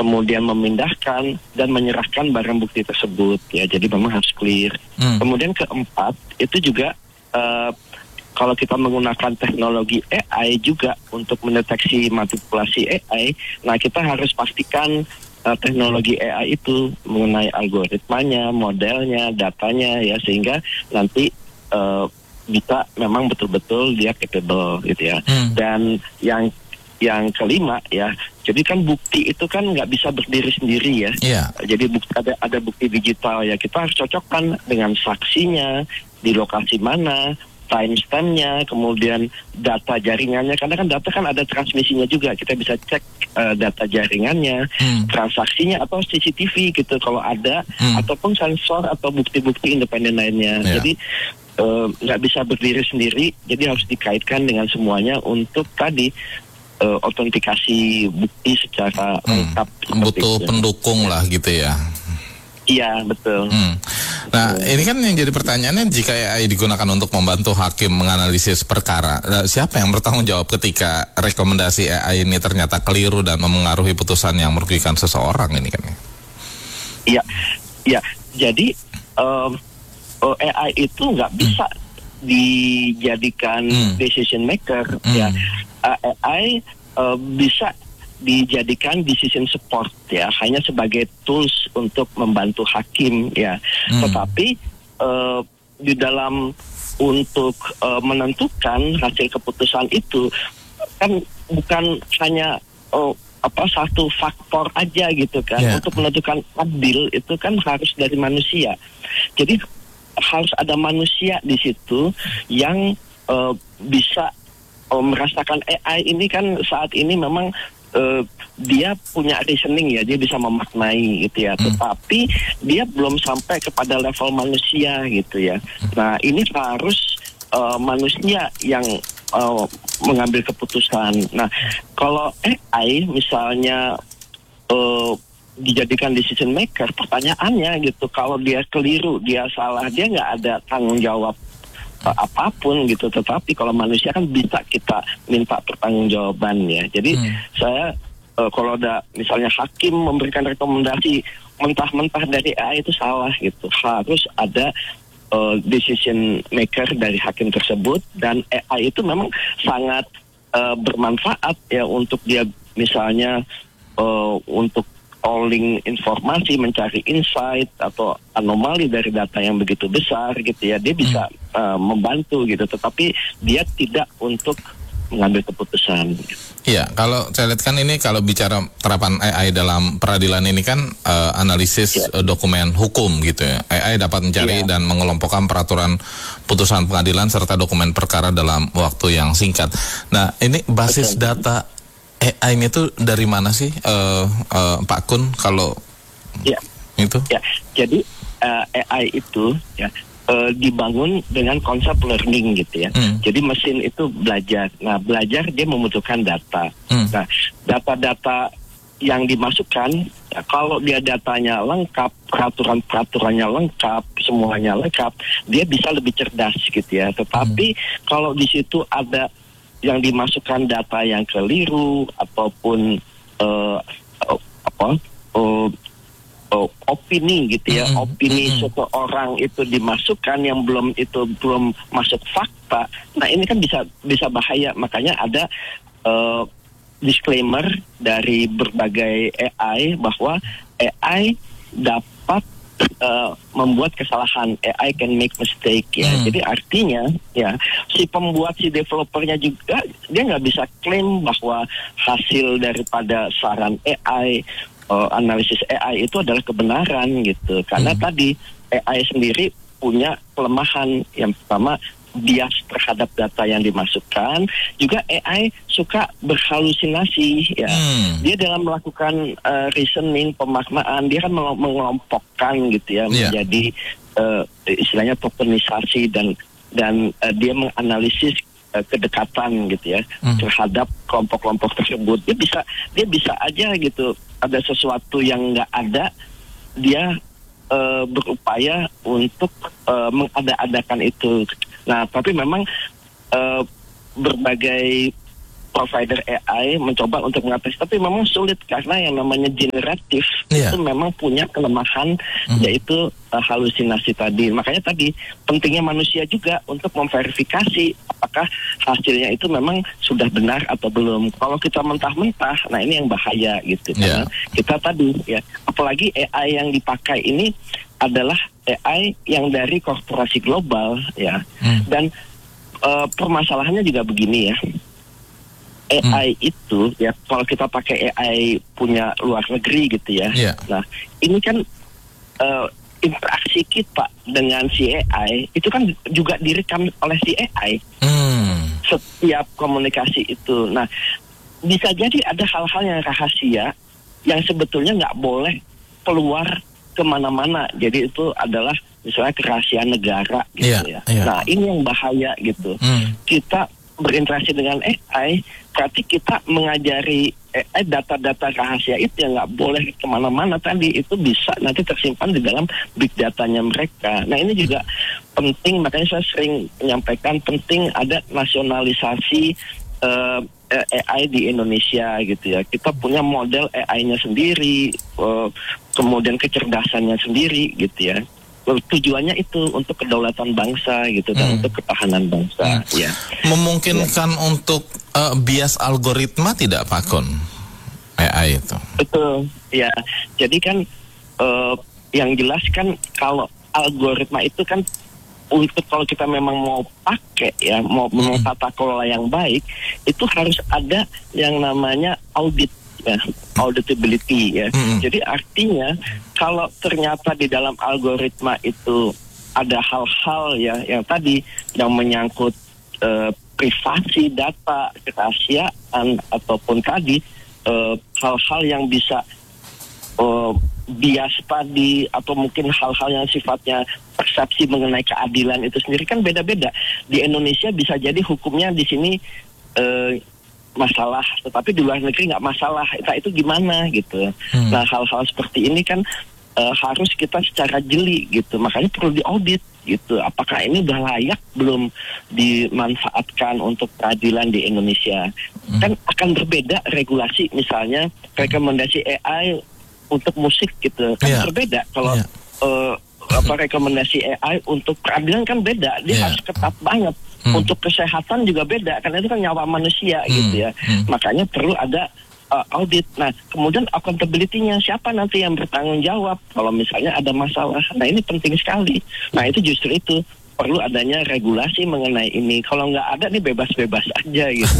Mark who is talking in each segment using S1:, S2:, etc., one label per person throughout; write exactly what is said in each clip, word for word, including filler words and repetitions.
S1: kemudian memindahkan dan menyerahkan barang bukti tersebut ya. Jadi memang harus clear. Hmm. Kemudian keempat itu juga uh, kalau kita menggunakan teknologi A I juga untuk mendeteksi manipulasi A I, nah kita harus pastikan uh, teknologi A I itu mengenai algoritmanya, modelnya, datanya ya, sehingga nanti uh, bisa memang betul-betul dia capable gitu ya. Hmm. Dan yang yang kelima ya, jadi kan bukti itu kan nggak bisa berdiri sendiri ya. Yeah. Jadi bukti, ada ada bukti digital ya, kita harus cocokkan dengan saksinya di lokasi mana, timestampnya, kemudian data jaringannya. Karena kan data kan ada transmisinya juga, kita bisa cek uh, data jaringannya, hmm. transaksinya atau C C T V gitu kalau ada, hmm. ataupun sensor atau bukti-bukti independen lainnya. Yeah. Jadi nggak uh, bisa berdiri sendiri, jadi harus dikaitkan dengan semuanya untuk tadi Uh, autentikasi bukti secara hmm, lengkap.
S2: Butuh itu. Pendukung lah gitu ya.
S1: Iya betul. Hmm.
S2: Nah betul. Ini kan yang jadi pertanyaannya, jika A I digunakan untuk membantu hakim menganalisis perkara, siapa yang bertanggung jawab ketika rekomendasi A I ini ternyata keliru dan memengaruhi putusan yang merugikan seseorang ini kan?
S1: Iya, iya. Jadi um, A I itu nggak bisa hmm. dijadikan hmm. decision maker hmm. ya. A I uh, bisa dijadikan decision support ya, hanya sebagai tools untuk membantu hakim ya. Hmm. Tetapi uh, di dalam untuk uh, menentukan hasil keputusan itu kan bukan hanya uh, apa satu faktor aja gitu kan. Yeah. Untuk menentukan adil itu kan harus dari manusia. Jadi harus ada manusia di situ yang uh, bisa Oh, merasakan A I ini kan saat ini memang uh, dia punya reasoning ya, dia bisa memaknai gitu ya, hmm. tetapi dia belum sampai kepada level manusia gitu ya. Nah ini harus uh, manusia yang uh, mengambil keputusan. Nah kalau A I misalnya uh, dijadikan decision maker, pertanyaannya gitu, kalau dia keliru, dia salah, dia nggak ada tanggung jawab apapun gitu. Tetapi kalau manusia kan bisa kita minta pertanggungjawaban ya. Jadi hmm. saya uh, kalau ada misalnya hakim memberikan rekomendasi mentah-mentah dari A I itu salah gitu, harus ada uh, decision maker dari hakim tersebut. Dan A I itu memang sangat uh, bermanfaat ya untuk dia misalnya uh, untuk calling informasi, mencari insight atau anomali dari data yang begitu besar gitu ya, dia bisa hmm. uh, membantu gitu, tetapi dia tidak untuk mengambil keputusan.
S2: Iya, kalau saya lihat kan ini kalau bicara terapan A I dalam peradilan ini kan uh, analisis ya. uh, dokumen hukum gitu ya. A I dapat mencari ya. dan mengelompokkan peraturan putusan pengadilan serta dokumen perkara dalam waktu yang singkat. Nah, ini basis Betul. data A I ini tuh dari mana sih, uh, uh, Pak Kun, kalau
S1: ya.
S2: itu?
S1: Ya, jadi uh, A I itu ya uh, dibangun dengan konsep learning gitu ya. Hmm. Jadi mesin itu belajar. Nah, belajar dia membutuhkan data. Hmm. Nah, data-data yang dimasukkan, ya, kalau dia datanya lengkap, peraturan-peraturannya lengkap, semuanya lengkap, dia bisa lebih cerdas gitu ya. Tetapi hmm. kalau di situ ada yang dimasukkan data yang keliru ataupun uh, uh, apa uh, uh, opini gitu ya, mm-hmm. opini mm-hmm. seseorang itu dimasukkan yang belum itu belum masuk fakta. Nah ini kan bisa bisa bahaya, makanya ada uh, disclaimer dari berbagai A I bahwa A I dapat Uh, membuat kesalahan, A I can make mistake ya. Hmm. Jadi artinya ya si pembuat, si developernya juga dia nggak bisa klaim bahwa hasil daripada saran A I, uh, analisis A I itu adalah kebenaran gitu. Karena hmm. tadi A I sendiri punya kelemahan. Yang pertama, bias terhadap data yang dimasukkan. Juga A I suka berhalusinasi ya. Hmm. Dia dalam melakukan uh, reasoning, pemaknaan, dia kan mengelompokkan gitu ya, yeah. menjadi uh, istilahnya tokenisasi dan dan uh, dia menganalisis uh, kedekatan gitu ya hmm. terhadap kelompok-kelompok tersebut. Dia bisa dia bisa aja gitu, ada sesuatu yang nggak ada, dia uh, berupaya untuk uh, mengada-adakan itu. Nah, tapi memang uh, berbagai provider A I mencoba untuk mengatasi, tapi memang sulit karena yang namanya generatif yeah. itu memang punya kelemahan mm. yaitu uh, halusinasi tadi. Makanya tadi pentingnya manusia juga untuk memverifikasi apakah hasilnya itu memang sudah benar atau belum. Kalau kita mentah-mentah, nah ini yang bahaya gitu.
S2: Yeah.
S1: Karena kita tadi ya, apalagi A I yang dipakai ini adalah A I yang dari korporasi global ya, mm. dan uh, permasalahannya juga begini ya. A I hmm. itu ya, kalau kita pakai A I punya luar negeri gitu ya. Yeah. Nah, ini kan uh, interaksi kita dengan si A I itu kan juga direkam oleh si A I. Hmm. Setiap komunikasi itu. Nah, bisa jadi ada hal-hal yang rahasia yang sebetulnya nggak boleh keluar kemana-mana. Jadi itu adalah misalnya kerahasiaan negara gitu yeah. ya. Yeah. Nah, ini yang bahaya gitu. Hmm. Kita berinteraksi dengan A I, berarti kita mengajari A I data-data rahasia itu yang nggak boleh kemana-mana tadi, itu bisa nanti tersimpan di dalam big datanya mereka. Nah ini juga penting, makanya saya sering menyampaikan penting ada nasionalisasi uh, A I di Indonesia gitu ya. Kita punya model A I-nya sendiri, uh, kemudian kecerdasannya sendiri gitu ya. Tujuannya itu untuk kedaulatan bangsa gitu dan hmm. untuk ketahanan bangsa hmm. ya.
S2: Memungkinkan ya. untuk uh, bias algoritma tidak Pak Kun A I itu?
S1: Betul ya. Jadi kan uh, yang jelas kan kalau algoritma itu kan untuk kalau kita memang mau pakai ya, mau hmm. mau tata kelola yang baik, itu harus ada yang namanya audit ya, auditability ya. Mm-hmm. Jadi artinya kalau ternyata di dalam algoritma itu ada hal-hal ya yang tadi yang menyangkut uh, privasi data, kerahasiaan ataupun tadi uh, hal-hal yang bisa uh, bias tadi atau mungkin hal-hal yang sifatnya persepsi mengenai keadilan itu sendiri kan beda-beda. Di Indonesia bisa jadi hukumnya di sini uh, masalah, tetapi di luar negeri nggak masalah. Nah, itu gimana gitu. Hmm. Nah, hal-hal seperti ini kan uh, harus kita secara jeli gitu. Makanya perlu diaudit gitu. Apakah ini udah layak belum dimanfaatkan untuk peradilan di Indonesia? Hmm. Kan akan berbeda regulasi, misalnya rekomendasi A I untuk musik gitu. Kan yeah. berbeda kalau yeah. uh, apa rekomendasi A I untuk peradilan kan beda. Dia yeah. harus ketat banget. Hmm. Untuk kesehatan juga beda, karena itu kan nyawa manusia hmm. gitu ya. Hmm. Makanya perlu ada uh, audit. Nah, kemudian accountability-nya siapa nanti yang bertanggung jawab kalau misalnya ada masalah. Nah, ini penting sekali. Nah, itu justru itu perlu adanya regulasi mengenai ini. Kalau nggak ada nih bebas-bebas aja gitu.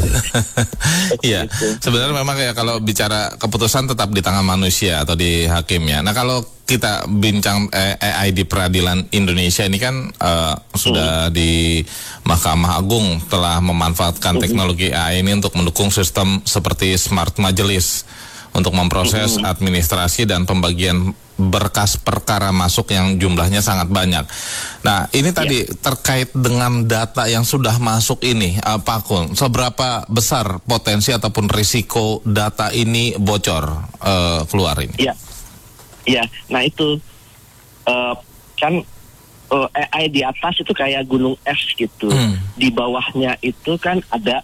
S2: Iya, sebenarnya memang ya kalau bicara keputusan tetap di tangan manusia atau di hakimnya. Nah, kalau kita bincang eh, A I di peradilan Indonesia ini kan uh, sudah hmm. di Mahkamah Agung telah memanfaatkan hmm. teknologi A I ini untuk mendukung sistem seperti smart majelis untuk memproses hmm. administrasi dan pembagian berkas perkara masuk yang jumlahnya sangat banyak. Nah, ini tadi ya. terkait dengan data yang sudah masuk ini, uh, Pak Kun, seberapa besar potensi ataupun risiko data ini bocor uh, keluar ini?
S1: Iya, iya. Nah itu uh, kan uh, A I di atas itu kayak gunung es gitu. Hmm. Di bawahnya itu kan ada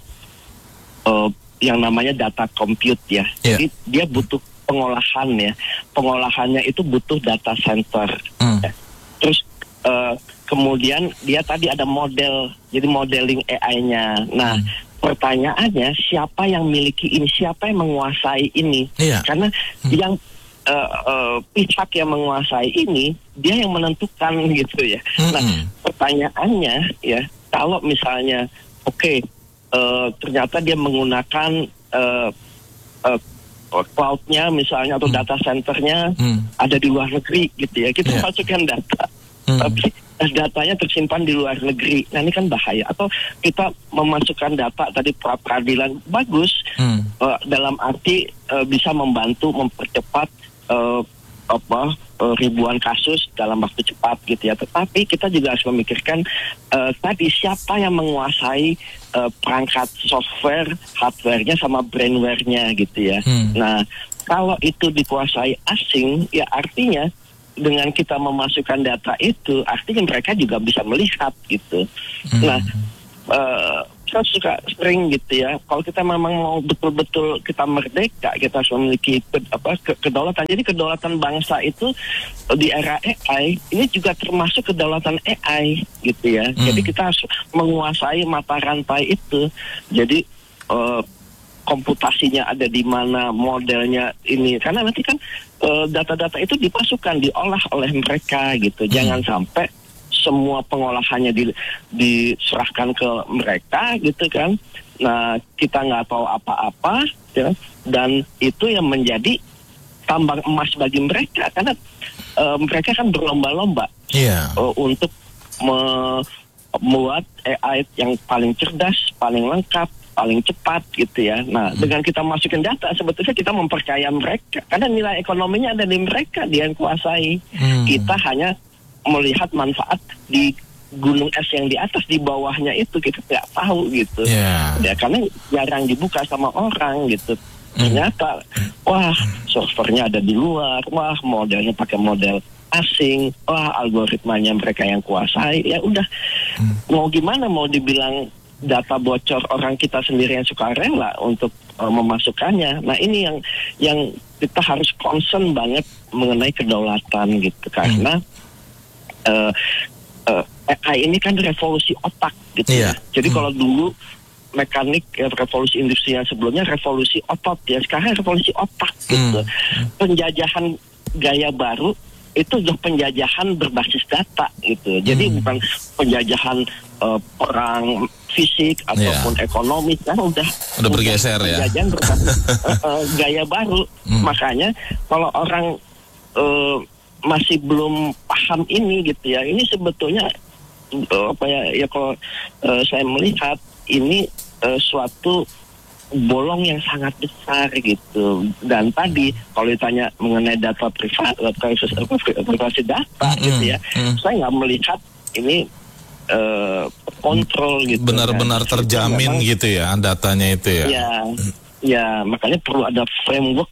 S1: uh, yang namanya data compute ya. Yeah. Jadi dia butuh pengolahan ya. Pengolahannya itu butuh data center. Hmm. Ya. Terus uh, kemudian dia tadi ada model, jadi modeling A I-nya. Nah, hmm. pertanyaannya siapa yang miliki ini? Siapa yang menguasai ini? Yeah. Karena hmm. yang uh, uh, pihak yang menguasai ini dia yang menentukan gitu ya. Hmm. Nah, pertanyaannya ya, kalau misalnya oke okay, uh, ternyata dia menggunakan uh, uh, cloud-nya misalnya atau hmm. data center-nya hmm. ada di luar negeri gitu ya. Kita yeah. masukkan data. Hmm. Tapi datanya tersimpan di luar negeri. Nah, ini kan bahaya. Atau kita memasukkan data tadi pra peradilan bagus hmm. uh, dalam arti uh, bisa membantu mempercepat uh, apa uh, ribuan kasus dalam waktu cepat gitu ya. Tetapi kita juga harus memikirkan uh, tadi siapa yang menguasai uh, perangkat software, hardware-nya sama brainware-nya gitu ya. Hmm. Nah, kalau itu dikuasai asing, ya artinya dengan kita memasukkan data itu, artinya mereka juga bisa melihat gitu. Hmm. Nah, uh, kita suka sering gitu ya, kalau kita memang mau betul-betul kita merdeka, kita harus memiliki ke, apa ke, kedaulatan. Jadi kedaulatan bangsa itu di era A I ini juga termasuk kedaulatan A I gitu ya. Hmm. Jadi kita harus menguasai mata rantai itu. Jadi uh, komputasinya ada di mana, modelnya ini, karena nanti kan uh, data-data itu dipasukkan, diolah oleh mereka gitu. Hmm. Jangan sampai semua pengolahannya di, diserahkan ke mereka gitu kan. Nah, kita nggak tahu apa-apa ya, dan itu yang menjadi tambang emas bagi mereka, karena uh, mereka kan berlomba-lomba yeah. uh, untuk membuat A I yang paling cerdas, paling lengkap, paling cepat gitu ya. Nah, hmm. dengan kita masukin data, sebetulnya kita mempercaya mereka, karena nilai ekonominya ada di mereka, dia yang kuasai. Hmm. Kita hanya melihat manfaat di gunung es yang di atas, di bawahnya itu kita nggak tahu gitu. Yeah. Ya, karena jarang dibuka sama orang gitu. Mm. Ternyata, wah servernya ada di luar, wah modelnya pakai model asing, wah algoritmanya mereka yang kuasai. Ya udah, mm. mau gimana, mau dibilang data bocor, orang kita sendiri yang suka rela untuk uh, memasukkannya. Nah ini yang yang kita harus concern banget mengenai kedaulatan gitu, karena mm. Uh, uh, A I ini kan revolusi otak gitu yeah. ya. Jadi hmm. kalau dulu mekanik ya, revolusi industri yang sebelumnya revolusi otot ya, sekarang revolusi otak gitu. Hmm. Penjajahan gaya baru itu udah penjajahan berbasis data gitu. Jadi hmm. bukan penjajahan uh, perang fisik ataupun yeah. ekonomi, kan udah
S2: udah bergeser ya.
S1: Penjajahan berbasis uh, uh, gaya baru. Hmm. Makanya kalau orang uh, masih belum paham ini gitu ya, ini sebetulnya uh, apa ya ya kalau uh, saya melihat ini uh, suatu bolong yang sangat besar gitu. Dan tadi kalau ditanya mengenai data privat, privasi data mm-hmm. gitu ya, mm-hmm. saya nggak melihat ini uh, kontrol gitu.
S2: Benar-benar kan. Terjamin memang, gitu ya datanya itu ya.
S1: Ya, ya makanya perlu ada framework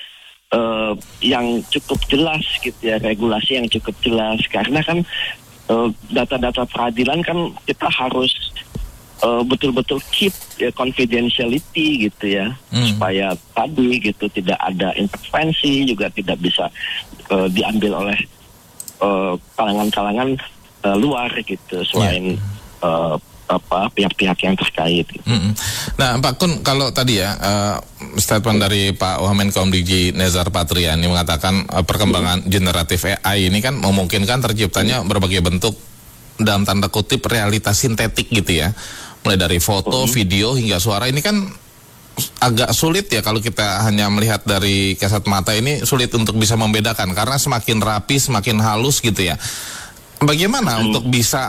S1: Uh, yang cukup jelas gitu ya, regulasi yang cukup jelas, karena kan uh, data-data peradilan kan kita harus uh, betul-betul keep ya, confidentiality gitu ya, hmm. supaya tadi gitu tidak ada intervensi, juga tidak bisa uh, diambil oleh uh, kalangan-kalangan uh, luar gitu, selain yeah. uh, apa pihak-pihak yang terkait. Gitu.
S2: Mm-hmm. Nah, Pak Kun, kalau tadi ya uh, statement dari Pak Wamenkom D G Nezar Patria ini mengatakan uh, perkembangan mm-hmm. generatif A I ini kan memungkinkan terciptanya mm-hmm. berbagai bentuk dalam tanda kutip realitas sintetik gitu ya, mulai dari foto, mm-hmm. video hingga suara. Ini kan agak sulit ya kalau kita hanya melihat dari kasat mata, ini sulit untuk bisa membedakan karena semakin rapi, semakin halus gitu ya. Bagaimana mm-hmm. untuk bisa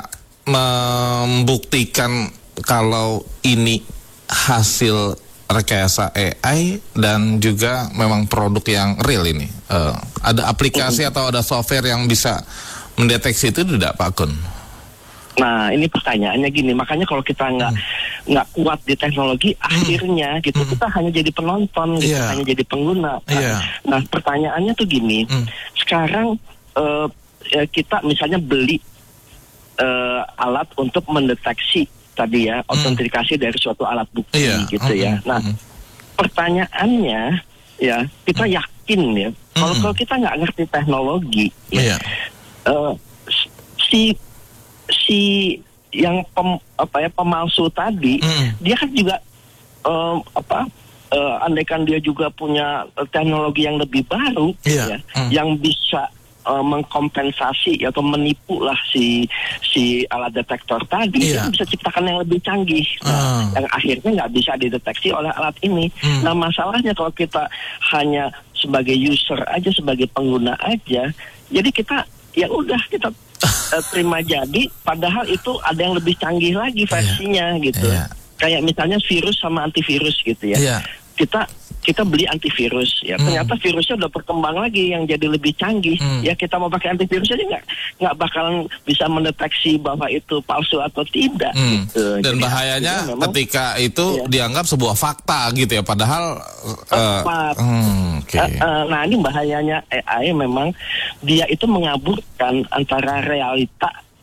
S2: membuktikan kalau ini hasil rekayasa A I dan juga memang produk yang real ini? Uh, ada aplikasi mm-hmm. atau ada software yang bisa mendeteksi itu tidak, Pak Kun?
S1: Nah, ini pertanyaannya gini, makanya kalau kita nggak nggak mm. kuat di teknologi, mm. akhirnya gitu mm. kita hanya jadi penonton, gitu, yeah. hanya jadi pengguna. Nah, yeah. nah pertanyaannya tuh gini, mm. sekarang uh, kita misalnya beli Uh, alat untuk mendeteksi tadi ya, autentikasi mm. dari suatu alat bukti yeah. gitu mm-hmm. ya. Nah, mm-hmm. pertanyaannya ya, kita mm. yakin ya, kalau mm-hmm. kalau kita nggak ngerti teknologi, ya, yeah. uh, si si yang pem, apa ya pemalsu tadi, mm. dia kan juga uh, apa, uh, andaikan dia juga punya teknologi yang lebih baru, yeah. ya, mm. yang bisa Uh, mengkompensasi atau menipu lah si si alat detektor tadi, yeah. itu bisa ciptakan yang lebih canggih, nah, uh. yang akhirnya nggak bisa dideteksi oleh alat ini. Hmm. Nah masalahnya kalau kita hanya sebagai user aja, sebagai pengguna aja, jadi kita ya udah kita uh, terima jadi, padahal itu ada yang lebih canggih lagi versinya, yeah. gitu. Yeah. Kayak misalnya virus sama antivirus gitu ya. Yeah. Kita kita beli antivirus ya, hmm. ternyata virusnya udah berkembang lagi yang jadi lebih canggih, hmm. ya kita mau pakai antivirus aja nggak nggak bakalan bisa mendeteksi bahwa itu palsu atau tidak. Hmm. Gitu.
S2: Dan jadi, bahayanya memang, ketika itu ya. dianggap sebuah fakta gitu ya, padahal uh, hmm, okay. uh, uh, nah ini bahayanya A I, memang dia itu mengaburkan antara realita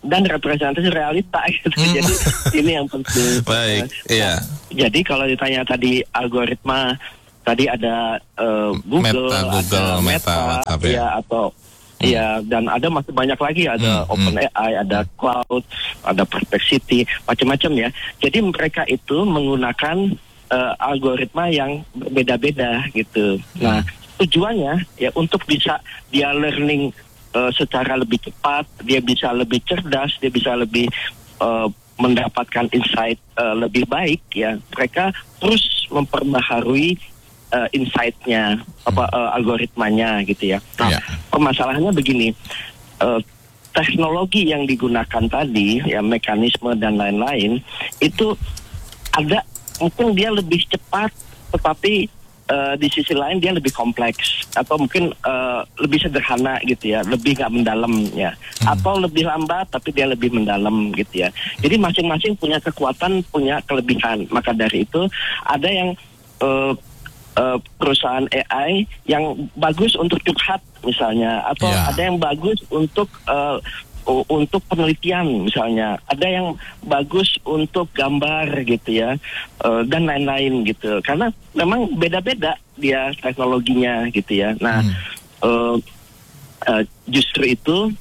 S1: dan representasi realita gitu. Hmm. Jadi ini yang penting.
S2: Baik, uh, iya.
S1: Jadi kalau ditanya tadi algoritma, tadi ada uh, Google,
S2: Meta, Google,
S1: ada Meta,
S2: Meta
S1: ya, ya atau hmm. ya, dan ada masih banyak lagi, ada hmm. OpenAI, ada Cloud, ada Perplexity, macam-macam ya. Jadi mereka itu menggunakan uh, algoritma yang berbeda-beda gitu. Hmm. Nah, tujuannya ya untuk bisa dia learning uh, secara lebih cepat, dia bisa lebih cerdas, dia bisa lebih uh, mendapatkan insight uh, lebih baik ya. Mereka terus memperbaharui uh, insight-nya, apa uh, algoritmanya gitu ya. Nah, yeah. permasalahannya begini, uh, teknologi yang digunakan tadi ya, mekanisme dan lain-lain itu ada, mungkin dia lebih cepat, tetapi Uh, di sisi lain dia lebih kompleks, atau mungkin uh, lebih sederhana gitu ya, lebih nggak mendalam ya, hmm. atau lebih lambat tapi dia lebih mendalam gitu ya. Jadi masing-masing punya kekuatan, punya kelebihan. Maka dari itu ada yang uh, uh, perusahaan A I yang bagus untuk curhat misalnya, atau yeah. ada yang bagus untuk uh, untuk penelitian misalnya, ada yang bagus untuk gambar gitu ya, uh, dan lain-lain gitu, karena memang beda-beda dia teknologinya gitu ya. Nah, hmm. uh, uh, justru itu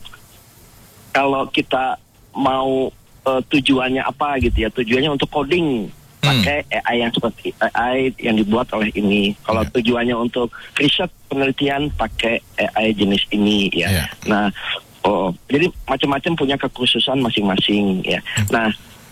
S1: kalau kita mau uh, tujuannya apa gitu ya, tujuannya untuk coding pakai hmm. A I yang seperti A I yang dibuat oleh ini. Kalau yeah. tujuannya untuk riset penelitian pakai A I jenis ini ya. Yeah. Nah, oh, jadi macam-macam punya kekhususan masing-masing ya. Nah,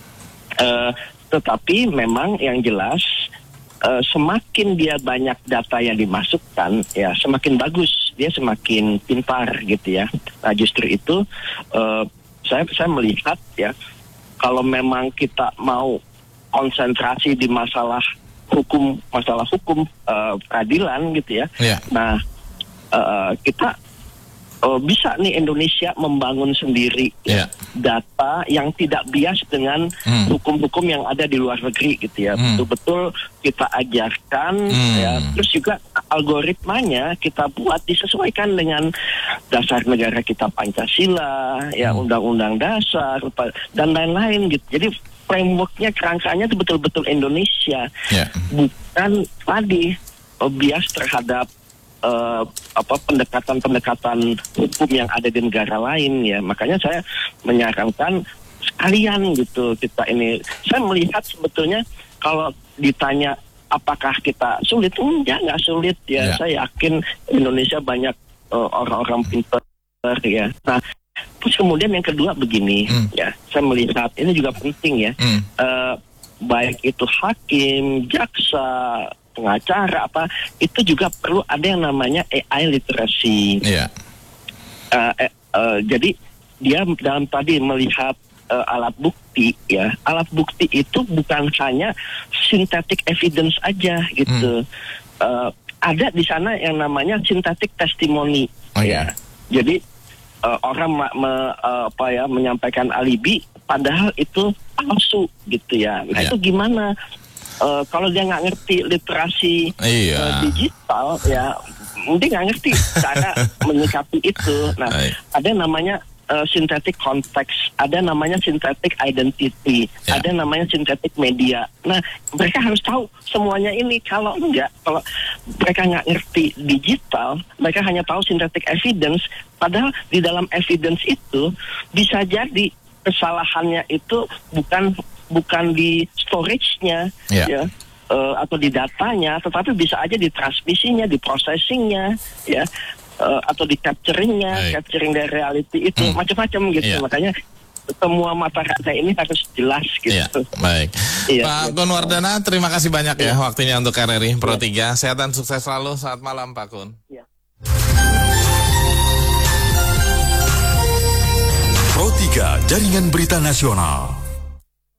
S1: uh, tetapi memang yang jelas uh, semakin dia banyak data yang dimasukkan, ya semakin bagus, dia semakin pintar gitu ya. Nah, justru itu uh, saya saya melihat ya, kalau memang kita mau konsentrasi di masalah hukum, masalah hukum uh, peradilan gitu ya. Yeah. Nah, uh, kita Oh, bisa nih Indonesia membangun sendiri yeah. data yang tidak bias dengan mm. hukum-hukum yang ada di luar negeri gitu ya. Mm. Betul-betul kita ajarkan mm. ya. Terus juga algoritmanya kita buat disesuaikan dengan dasar negara kita, Pancasila, ya mm. undang-undang dasar dan lain-lain gitu. Jadi frameworknya, kerangkanya itu betul-betul Indonesia, yeah. bukan tadi oh, bias terhadap Uh, apa pendekatan-pendekatan hukum yang ada di negara lain ya. Makanya saya menyarankan sekalian gitu kita ini. Saya melihat sebetulnya kalau ditanya apakah kita sulit, enggak, nggak sulit ya. Yeah. Saya yakin Indonesia banyak uh, orang-orang pintar ya. Nah, terus kemudian yang kedua begini mm. ya, saya melihat ini juga penting ya. Mm. Uh, baik itu hakim, jaksa, pengacara apa, itu juga perlu ada yang namanya A I literacy. Yeah. Uh, uh, uh, jadi dia dalam tadi melihat uh, alat bukti ya, alat bukti itu bukan hanya synthetic evidence aja gitu. Mm. Uh, ada di sana yang namanya synthetic testimony. Oh, ya. Yeah. Jadi uh, orang ma- me- uh, apa ya menyampaikan alibi, padahal itu palsu gitu ya. Nah, yeah. Itu gimana? Uh, kalau dia nggak ngerti literasi iya. uh, digital ya, mungkin nggak ngerti cara menyikapi itu. Nah, Ay. ada namanya uh, synthetic context, ada namanya synthetic identity, ya. ada namanya synthetic media. Nah, mereka harus tahu semuanya ini. Kalau enggak, kalau mereka nggak ngerti digital, mereka hanya tahu synthetic evidence. Padahal di dalam evidence itu bisa jadi kesalahannya itu bukan bukan di storage-nya yeah. ya uh, atau di datanya, tetapi bisa aja di transmisinya, di processing-nya ya, uh, atau di capturing-nya, Baik. capturing dari reality itu hmm. macam-macam gitu. Yeah. Makanya semua mata rantai ini harus jelas gitu. Yeah.
S2: Baik. Yeah. Pak Kun Wardana, terima kasih banyak yeah. ya waktunya untuk R R I Pro tiga. Sehat dan sukses selalu. Selamat malam Pak Kun. Yeah.
S3: Pro tiga, Jaringan Berita Nasional.